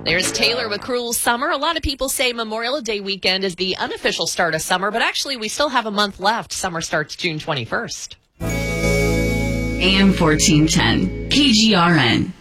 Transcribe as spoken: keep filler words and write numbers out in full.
There's Taylor with Cruel Summer. A lot of people say Memorial Day weekend is the unofficial start of summer, but actually we still have a month left. Summer starts June twenty-first. A M fourteen ten, K G R N.